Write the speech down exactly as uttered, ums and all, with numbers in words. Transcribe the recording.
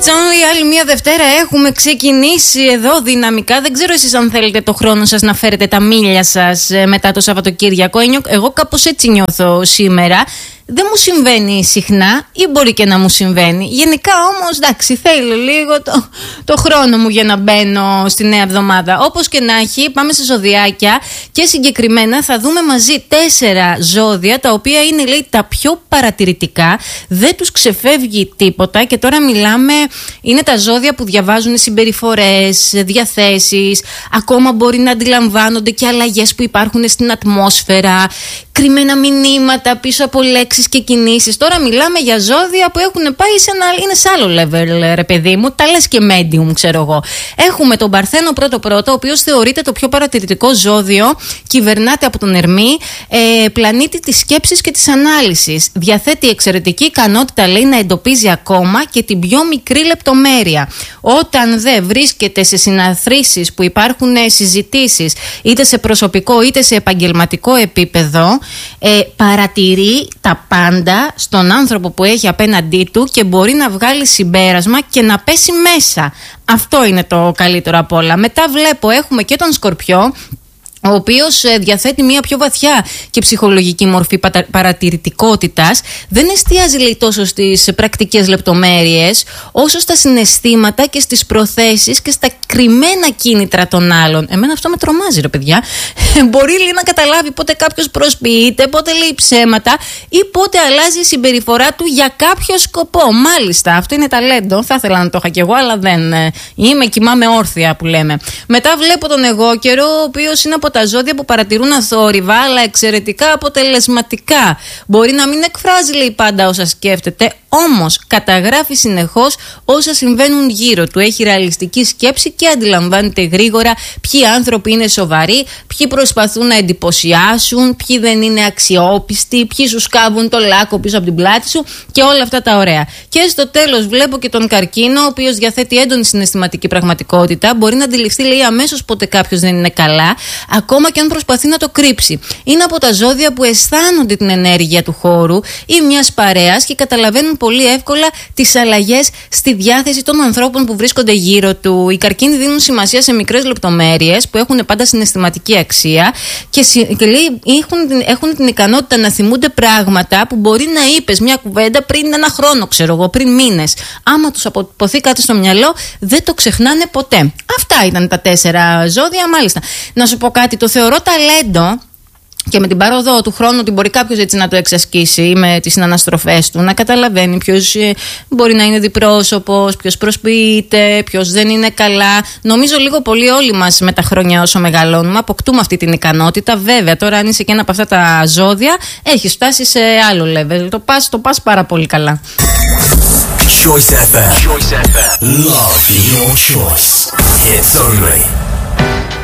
Τσόνλι, άλλη μια Δευτέρα έχουμε ξεκινήσει εδώ δυναμικά. Δεν ξέρω εσείς αν θέλετε το χρόνο σας να φέρετε τα μίλια σας μετά το Σαββατοκύριακο. Εγώ κάπως έτσι νιώθω σήμερα. Δεν μου συμβαίνει συχνά ή μπορεί και να μου συμβαίνει. Γενικά όμως, εντάξει, θέλω λίγο το, το χρόνο μου για να μπαίνω στη νέα εβδομάδα. Όπως και να έχει, πάμε σε ζωδιάκια και συγκεκριμένα θα δούμε μαζί τέσσερα ζώδια, τα οποία είναι, λέει, τα πιο παρατηρητικά. Δεν τους ξεφεύγει τίποτα και τώρα μιλάμε, είναι τα ζώδια που διαβάζουν συμπεριφορές, διαθέσεις, ακόμα μπορεί να αντιλαμβάνονται και αλλαγές που υπάρχουν στην ατμόσφαιρα, κρυμμένα μηνύματα πίσω από λέξεις και κινήσεις. Τώρα μιλάμε για ζώδια που έχουν πάει σε ένα, είναι σε άλλο level, ρε παιδί μου. Τα λες και medium, ξέρω εγώ. Έχουμε τον Παρθένο πρώτο-πρώτο, ο οποίος θεωρείται το πιο παρατηρητικό ζώδιο. Κυβερνάται από τον Ερμή, ε, πλανήτη της σκέψης και της ανάλυσης. Διαθέτει εξαιρετική ικανότητα, λέει, να εντοπίζει ακόμα και την πιο μικρή λεπτομέρεια. Όταν δεν βρίσκεται σε συναθρήσεις που υπάρχουν συζητήσεις, είτε σε προσωπικό είτε σε επαγγελματικό επίπεδο, ε, παρατηρεί τα πάντα στον άνθρωπο που έχει απέναντί του και μπορεί να βγάλει συμπέρασμα και να πέσει μέσα. Αυτό είναι το καλύτερο απ' όλα. Μετά βλέπω, έχουμε και τον Σκορπιό, ο οποίος διαθέτει μια πιο βαθιά και ψυχολογική μορφή παρατηρητικότητας. Δεν εστιάζει, λέει, τόσο στις πρακτικές λεπτομέρειες, όσο στα συναισθήματα και στις προθέσεις και στα κρυμμένα κίνητρα των άλλων. Εμένα αυτό με τρομάζει, ρε παιδιά. Μπορεί, λέει, να καταλάβει πότε κάποιος προσποιείται, πότε λέει ψέματα ή πότε αλλάζει η συμπεριφορά του για κάποιο σκοπό. Μάλιστα, αυτό είναι ταλέντο. Θα ήθελα να το είχα κι εγώ, αλλά δεν είμαι, κοιμάμαι όρθια που λέμε. Μετά βλέπω τον εγώκερο, ο οποίος είναι από τα ζώδια που παρατηρούν αθόρυβα, αλλά εξαιρετικά αποτελεσματικά. Μπορεί να μην εκφράζει, λέει, πάντα όσα σκέφτεται, όμως καταγράφει συνεχώς όσα συμβαίνουν γύρω του. Έχει ρεαλιστική σκέψη και αντιλαμβάνεται γρήγορα ποιοι άνθρωποι είναι σοβαροί, ποιοι προσπαθούν να εντυπωσιάσουν, ποιοι δεν είναι αξιόπιστοι, ποιοι σου σκάβουν το λάκκο πίσω από την πλάτη σου και όλα αυτά τα ωραία. Και στο τέλος βλέπω και τον Καρκίνο, ο οποίος διαθέτει έντονη συναισθηματική πραγματικότητα. Μπορεί να αντιληφθεί, λέει, αμέσως πότε κάποιος δεν είναι καλά, ακόμα και αν προσπαθεί να το κρύψει. Είναι από τα ζώδια που αισθάνονται την ενέργεια του χώρου ή μιας παρέας και καταλαβαίνουν πολύ εύκολα τις αλλαγές στη διάθεση των ανθρώπων που βρίσκονται γύρω του. Οι καρκίνοι δίνουν σημασία σε μικρές λεπτομέρειες που έχουν πάντα συναισθηματική αξία και, και λέει, έχουν, έχουν την ικανότητα να θυμούνται πράγματα που μπορεί να είπες μια κουβέντα πριν ένα χρόνο, ξέρω εγώ, πριν μήνες. Άμα τους αποθεί κάτι στο μυαλό, δεν το ξεχνάνε ποτέ. Αυτά ήταν τα τέσσερα ζώδια, μάλιστα. Να σου πω κάτι, το θεωρώ ταλέντο. Και με την παρόδο του χρόνου ότι μπορεί κάποιος έτσι να το εξασκήσει με τις συναναστροφές του, να καταλαβαίνει ποιος μπορεί να είναι διπρόσωπος, ποιος προσποιείται, ποιος δεν είναι καλά. Νομίζω λίγο πολύ όλοι μας με τα χρόνια όσο μεγαλώνουμε αποκτούμε αυτή την ικανότητα. Βέβαια, τώρα αν είσαι και ένα από αυτά τα ζώδια, έχεις φτάσει σε άλλο level. Το πας, το πας πάρα πολύ καλά. Choice εφ εμ. Choice εφ εμ. Love your choice. Hits only.